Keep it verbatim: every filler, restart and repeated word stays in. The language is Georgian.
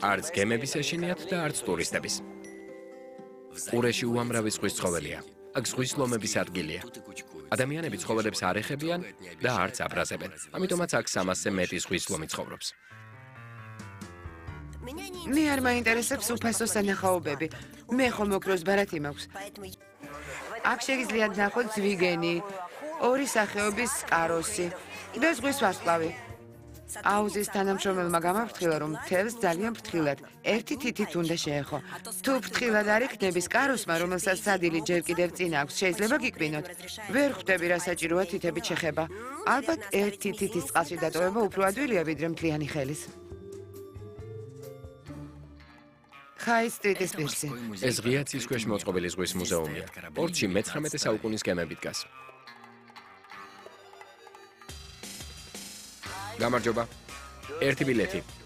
არც გემების ეშინიათ და არც ტურისტების. ყურეში უამრავი ზღვის ცხოველია. აქ ზღვის ლომების ადგილია. ადამიანები ცხოველებს არ ეხებიან და არც აბრაზებენ. ამიტომაც აქ სამასზე მეტი ზღვის ლომი ცხოვრობს. მე არ მაინტერესებს უფასო სანახაობები. მე ხომ ოქროს ბარათი მაქვს. აქ შეგიძლიათ ნახოთ ზვიგენი, ორი სახეობის კაროსი და ზღვის ვარსკვლავი. აუზის თანამშრომელმა გამაფრთხილა, რომ თევზს ძალიან ფრთხილად ერთი თითით უნდა შეეხო. თუ ფრთხილად არ იქნების კაროსმა, რომელსაც სადილი ჯერ კიდევ წინ აქვს, შეიძლება გიკბინოთ. ვერ ხვდები, რა საჭიროა თითებით შეხება. ალბათ ერთი თითის წყალში დატოვება უფრო ადვილია, ვიდრე მთლიანი ხელის. ჰაი-სტრიტის პირში. ეს ღია ცის ქვეშ მოწყობილი ზღვის მუზეუმია. პორტში მეცხრამეტე საუკუნის გემები დგას. გამარჯობა. ერთი ბილეთი.